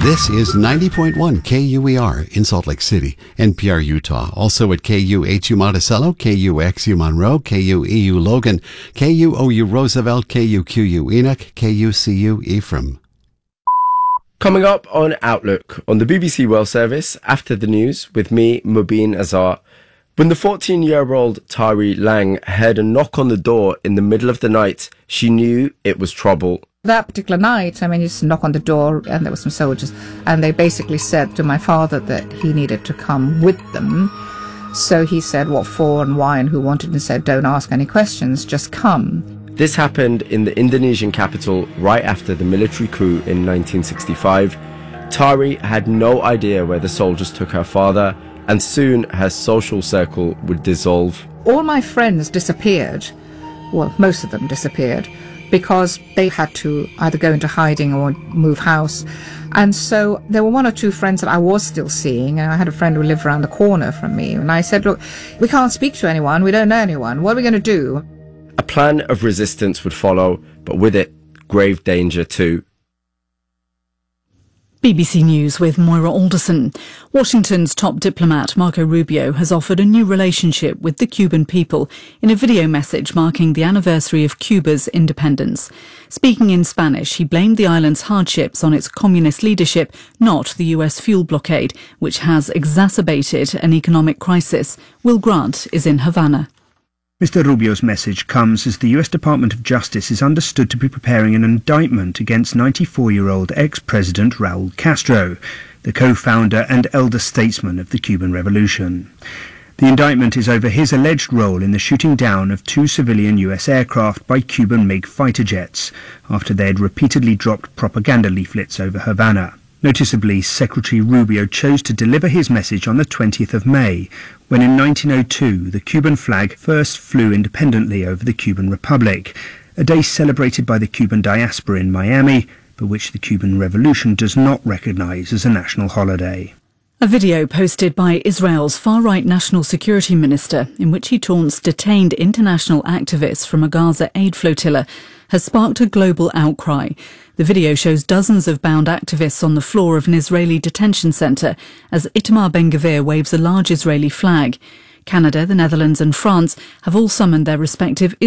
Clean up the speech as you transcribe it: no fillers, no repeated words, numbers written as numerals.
This is 90.1 KUER in Salt Lake City, NPR Utah. Also at KUHU Monticello, KUXU Monroe, KUEU Logan, KUOU Roosevelt, KUQU Enoch, KUCU Ephraim. Coming up on Outlook on the BBC World Service after the news with me, Mubin Azar. When the 14-year-old Tari Lang heard a knock on the door in the middle of the night, she knew it was trouble. That particular night, you just knock on the door and there were some soldiers, and they basically said to my father that he needed to come with them. So he said what for and why and who wanted, and said, don't ask any questions, just come. This happened in the Indonesian capital right after the military coup in 1965. Tari had no idea where the soldiers took her father, and soon her social circle would dissolve. All my friends disappeared. Well, most of them disappeared, because they had to either go into hiding or move house. And so there were one or two friends that I was still seeing, and I had a friend who lived around the corner from me, and I said, look, we can't speak to anyone, we don't know anyone, what are we going to do? A plan of resistance would follow, but with it, grave danger too. BBC News with Moira Alderson. Washington's top diplomat Marco Rubio has offered a new relationship with the Cuban people in a video message marking the anniversary of Cuba's independence. Speaking in Spanish, he blamed the island's hardships on its communist leadership, not the US fuel blockade, which has exacerbated an economic crisis. Will Grant is in Havana. Mr. Rubio's message comes as the US Department of Justice is understood to be preparing an indictment against 94-year-old ex-president Raul Castro, the co-founder and elder statesman of the Cuban Revolution. The indictment is over his alleged role in the shooting down of 2 civilian US aircraft by Cuban MiG fighter jets after they had repeatedly dropped propaganda leaflets over Havana. Noticeably, Secretary Rubio chose to deliver his message on the 20th of May, when in 1902 the Cuban flag first flew independently over the Cuban Republic, a day celebrated by the Cuban diaspora in Miami, but which the Cuban Revolution does not recognize as a national holiday. A video posted by Israel's far-right national security minister, in which he taunts detained international activists from a Gaza aid flotilla, has sparked a global outcry. The video shows dozens of bound activists on the floor of an Israeli detention centre as Itamar Ben-Gvir waves a large Israeli flag. Canada, the Netherlands and France have all summoned their respective